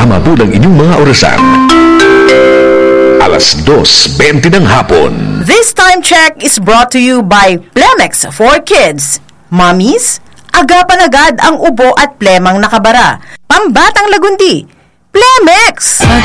Tama po ng inyong mga orasan. 2:20 ng hapon. This time check is brought to you by Plemex for Kids. Mommies, agapan agad ang ubo at plemang nakabara. Pambatang lagundi, Plemex!